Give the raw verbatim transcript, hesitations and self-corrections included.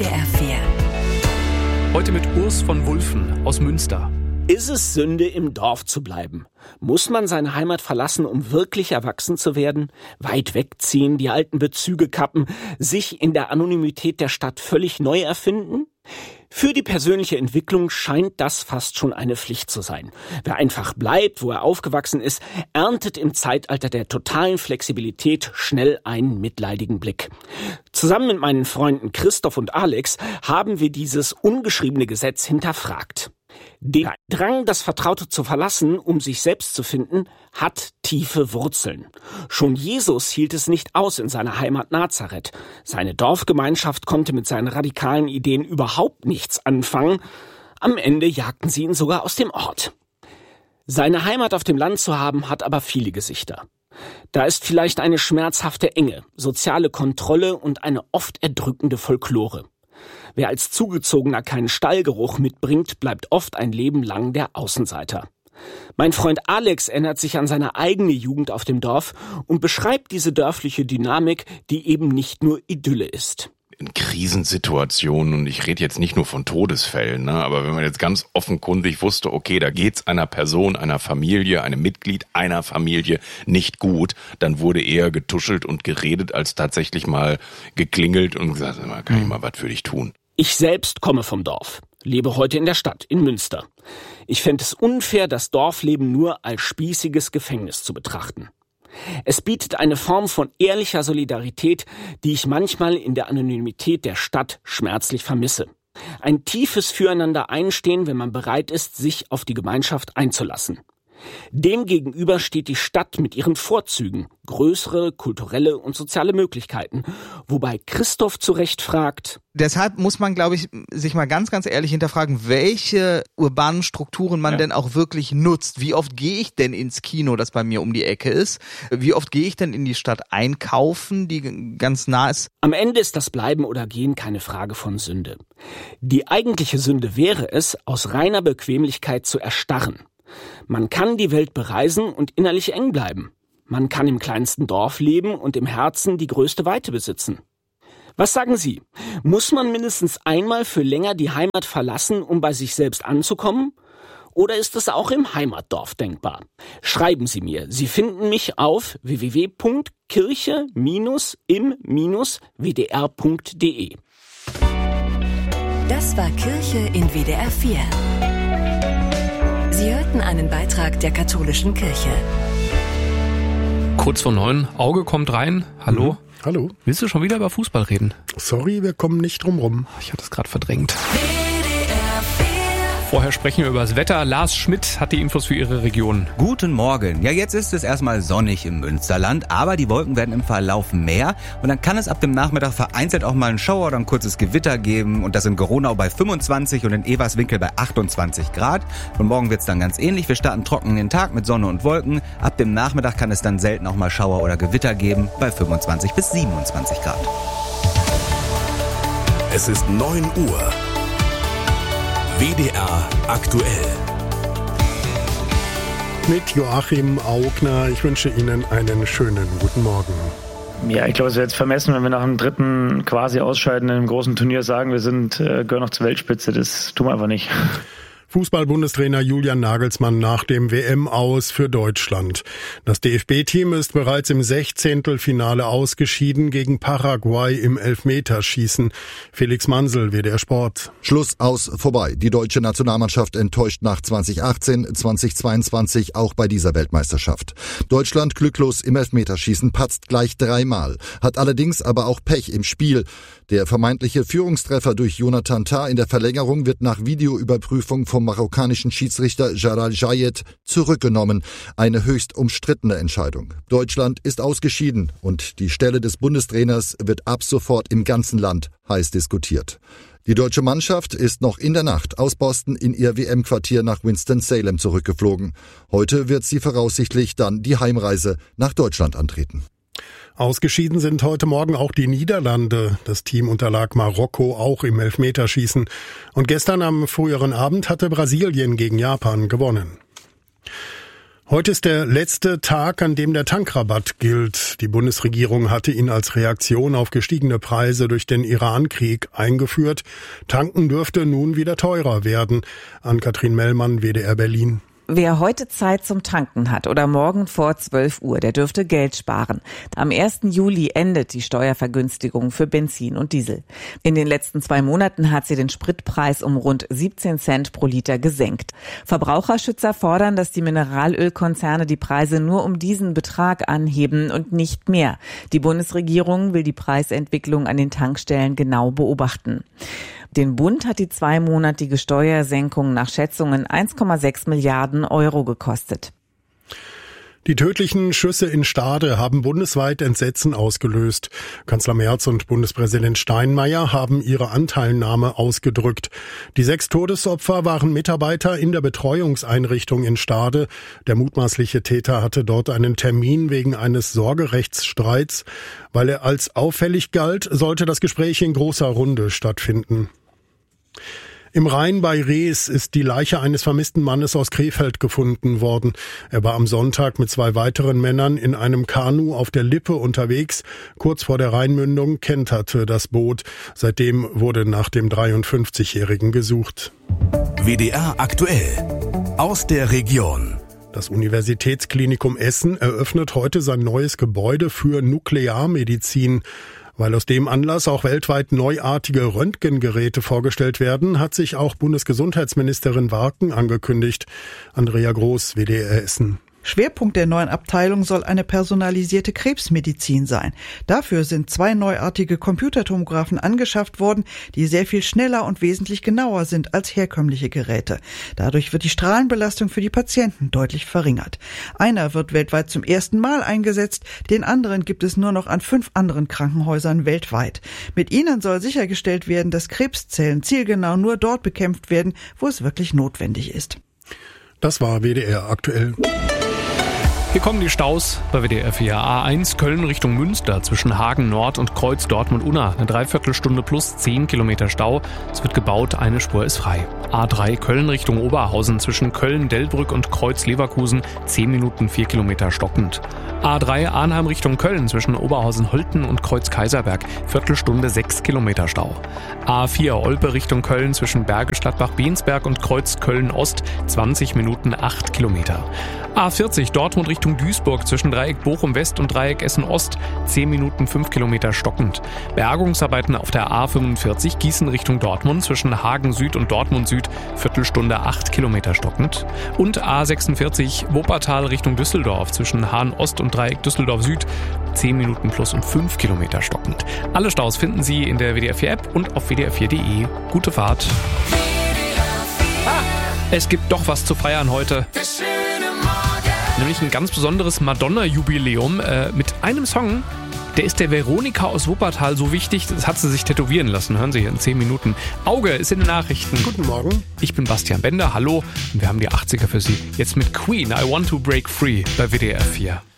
W D R vier. Heute mit Urs von Wulfen aus Münster. Ist es Sünde, im Dorf zu bleiben? Muss man seine Heimat verlassen, um wirklich erwachsen zu werden? Weit wegziehen, die alten Bezüge kappen, sich in der Anonymität der Stadt völlig neu erfinden? Für die persönliche Entwicklung scheint das fast schon eine Pflicht zu sein. Wer einfach bleibt, wo er aufgewachsen ist, erntet im Zeitalter der totalen Flexibilität schnell einen mitleidigen Blick. Zusammen mit meinen Freunden Christoph und Alex haben wir dieses ungeschriebene Gesetz hinterfragt. Der Drang, das Vertraute zu verlassen, um sich selbst zu finden, hat tiefe Wurzeln. Schon Jesus hielt es nicht aus in seiner Heimat Nazareth. Seine Dorfgemeinschaft konnte mit seinen radikalen Ideen überhaupt nichts anfangen. Am Ende jagten sie ihn sogar aus dem Ort. Seine Heimat auf dem Land zu haben, hat aber viele Gesichter. Da ist vielleicht eine schmerzhafte Enge, soziale Kontrolle und eine oft erdrückende Folklore. Wer als Zugezogener keinen Stallgeruch mitbringt, bleibt oft ein Leben lang der Außenseiter. Mein Freund Alex erinnert sich an seine eigene Jugend auf dem Dorf und beschreibt diese dörfliche Dynamik, die eben nicht nur Idylle ist. In Krisensituationen, und ich rede jetzt nicht nur von Todesfällen, ne, aber wenn man jetzt ganz offenkundig wusste, okay, da geht's einer Person, einer Familie, einem Mitglied einer Familie nicht gut, dann wurde eher getuschelt und geredet, als tatsächlich mal geklingelt und gesagt, kann ich mal was für dich tun. Ich selbst komme vom Dorf, lebe heute in der Stadt, in Münster. Ich fände es unfair, das Dorfleben nur als spießiges Gefängnis zu betrachten. Es bietet eine Form von ehrlicher Solidarität, die ich manchmal in der Anonymität der Stadt schmerzlich vermisse. Ein tiefes Füreinander einstehen, wenn man bereit ist, sich auf die Gemeinschaft einzulassen. Demgegenüber steht die Stadt mit ihren Vorzügen, größere kulturelle und soziale Möglichkeiten, wobei Christoph zu Recht fragt. Deshalb muss man, glaube ich, sich mal ganz, ganz ehrlich hinterfragen, welche urbanen Strukturen man ja. denn auch wirklich nutzt. Wie oft gehe ich denn ins Kino, das bei mir um die Ecke ist? Wie oft gehe ich denn in die Stadt einkaufen, die ganz nah ist? Am Ende ist das Bleiben oder Gehen keine Frage von Sünde. Die eigentliche Sünde wäre es, aus reiner Bequemlichkeit zu erstarren. Man kann die Welt bereisen und innerlich eng bleiben. Man kann im kleinsten Dorf leben und im Herzen die größte Weite besitzen. Was sagen Sie? Muss man mindestens einmal für länger die Heimat verlassen, um bei sich selbst anzukommen? Oder ist es auch im Heimatdorf denkbar? Schreiben Sie mir. Sie finden mich auf w w w punkt kirche Bindestrich im Bindestrich w d r punkt d e. Das war Kirche in W D R vier. Sie hörten einen Beitrag der katholischen Kirche. Kurz vor neun, Auge kommt rein. Hallo? Mhm. Hallo. Willst du schon wieder über Fußball reden? Sorry, wir kommen nicht drum rum. Ich hatte es gerade verdrängt. Vorher sprechen wir über das Wetter. Lars Schmidt hat die Infos für Ihre Region. Guten Morgen. Ja, jetzt ist es erstmal sonnig im Münsterland, aber die Wolken werden im Verlauf mehr und dann kann es ab dem Nachmittag vereinzelt auch mal einen Schauer oder ein kurzes Gewitter geben und das in Goronau bei fünfundzwanzig und in Everswinkel bei achtundzwanzig Grad. Und morgen wird's dann ganz ähnlich. Wir starten trocken den Tag mit Sonne und Wolken. Ab dem Nachmittag kann es dann selten auch mal Schauer oder Gewitter geben bei fünfundzwanzig bis siebenundzwanzig Grad. Es ist neun Uhr. W D R aktuell. Mit Joachim Augner. Ich wünsche Ihnen einen schönen guten Morgen. Ja, ich glaube, es wäre jetzt vermessen, wenn wir nach dem dritten quasi Ausscheiden in einem großen Turnier sagen, wir sind äh, gehören noch zur Weltspitze. Das tun wir einfach nicht. Fußball-Bundestrainer Julian Nagelsmann nach dem W M-Aus für Deutschland. Das D F B-Team ist bereits im Sechzehntelfinale ausgeschieden gegen Paraguay im Elfmeterschießen. Felix Mansel, W D R Sport. Schluss, aus, vorbei. Die deutsche Nationalmannschaft enttäuscht nach zwanzig achtzehn, zwanzig zweiundzwanzig auch bei dieser Weltmeisterschaft. Deutschland glücklos im Elfmeterschießen, patzt gleich dreimal, hat allerdings aber auch Pech im Spiel. Der vermeintliche Führungstreffer durch Jonathan Tah in der Verlängerung wird nach Videoüberprüfung vom marokkanischen Schiedsrichter Jalal Jayed zurückgenommen. Eine höchst umstrittene Entscheidung. Deutschland ist ausgeschieden und die Stelle des Bundestrainers wird ab sofort im ganzen Land heiß diskutiert. Die deutsche Mannschaft ist noch in der Nacht aus Boston in ihr W M-Quartier nach Winston-Salem zurückgeflogen. Heute wird sie voraussichtlich dann die Heimreise nach Deutschland antreten. Ausgeschieden sind heute Morgen auch die Niederlande. Das Team unterlag Marokko auch im Elfmeterschießen. Und gestern am früheren Abend hatte Brasilien gegen Japan gewonnen. Heute ist der letzte Tag, an dem der Tankrabatt gilt. Die Bundesregierung hatte ihn als Reaktion auf gestiegene Preise durch den Iran-Krieg eingeführt. Tanken dürfte nun wieder teurer werden. Ann-Kathrin Mellmann, W D R Berlin. Wer heute Zeit zum Tanken hat oder morgen vor zwölf Uhr, der dürfte Geld sparen. Am ersten Juli endet die Steuervergünstigung für Benzin und Diesel. In den letzten zwei Monaten hat sie den Spritpreis um rund siebzehn Cent pro Liter gesenkt. Verbraucherschützer fordern, dass die Mineralölkonzerne die Preise nur um diesen Betrag anheben und nicht mehr. Die Bundesregierung will die Preisentwicklung an den Tankstellen genau beobachten. Den Bund hat die zweimonatige Steuersenkung nach Schätzungen eins Komma sechs Milliarden Euro gekostet. Die tödlichen Schüsse in Stade haben bundesweit Entsetzen ausgelöst. Kanzler Merz und Bundespräsident Steinmeier haben ihre Anteilnahme ausgedrückt. Die sechs Todesopfer waren Mitarbeiter in der Betreuungseinrichtung in Stade. Der mutmaßliche Täter hatte dort einen Termin wegen eines Sorgerechtsstreits. Weil er als auffällig galt, sollte das Gespräch in großer Runde stattfinden. Im Rhein bei Rees ist die Leiche eines vermissten Mannes aus Krefeld gefunden worden. Er war am Sonntag mit zwei weiteren Männern in einem Kanu auf der Lippe unterwegs. Kurz vor der Rheinmündung kenterte das Boot. Seitdem wurde nach dem dreiundfünfzigjährigen gesucht. W D R aktuell aus der Region. Das Universitätsklinikum Essen eröffnet heute sein neues Gebäude für Nuklearmedizin. Weil aus dem Anlass auch weltweit neuartige Röntgengeräte vorgestellt werden, hat sich auch Bundesgesundheitsministerin Warken angekündigt. Andrea Groß, W D R Essen. Schwerpunkt der neuen Abteilung soll eine personalisierte Krebsmedizin sein. Dafür sind zwei neuartige Computertomographen angeschafft worden, die sehr viel schneller und wesentlich genauer sind als herkömmliche Geräte. Dadurch wird die Strahlenbelastung für die Patienten deutlich verringert. Einer wird weltweit zum ersten Mal eingesetzt, den anderen gibt es nur noch an fünf anderen Krankenhäusern weltweit. Mit ihnen soll sichergestellt werden, dass Krebszellen zielgenau nur dort bekämpft werden, wo es wirklich notwendig ist. Das war W D R aktuell. Hier kommen die Staus bei W D R vier. A eins Köln Richtung Münster zwischen Hagen Nord und Kreuz Dortmund-Unna. Eine Dreiviertelstunde plus zehn Kilometer Stau. Es wird gebaut, eine Spur ist frei. A drei Köln Richtung Oberhausen zwischen Köln-Delbrück und Kreuz Leverkusen. zehn Minuten vier Kilometer stockend. A drei Arnheim Richtung Köln zwischen Oberhausen-Holten und Kreuz Kaiserberg. Viertelstunde sechs Kilometer Stau. A vier Olpe Richtung Köln zwischen Berge Stadtbach-Bensberg und Kreuz Köln-Ost. zwanzig Minuten acht Kilometer. A vierzig Dortmund Richtung Duisburg zwischen Dreieck Bochum West und Dreieck Essen Ost, zehn Minuten fünf Kilometer stockend. Bergungsarbeiten auf der A fünfundvierzig Gießen Richtung Dortmund zwischen Hagen Süd und Dortmund Süd, Viertelstunde acht Kilometer stockend. Und A sechsundvierzig Wuppertal Richtung Düsseldorf zwischen Hahn Ost und Dreieck Düsseldorf Süd, zehn Minuten plus und fünf Kilometer stockend. Alle Staus finden Sie in der W D R vier App und auf w d r vier punkt de. Gute Fahrt. Ah, es gibt doch was zu feiern heute. Nämlich ein ganz besonderes Madonna-Jubiläum äh, mit einem Song, der ist der Veronika aus Wuppertal so wichtig, das hat sie sich tätowieren lassen. Hören Sie hier in zehn Minuten. Auge ist in den Nachrichten. Guten Morgen. Ich bin Bastian Bender, hallo. Und wir haben die achtziger für Sie. Jetzt mit Queen, I Want to Break Free bei W D R vier.